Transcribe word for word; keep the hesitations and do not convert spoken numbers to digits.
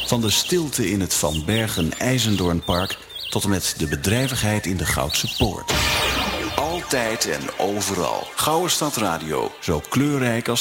Van de stilte in het Van Bergen-IJzendoornpark tot en met de bedrijvigheid in de Goudse Poort. Altijd en overal. Gouden Stad Radio, zo kleurrijk als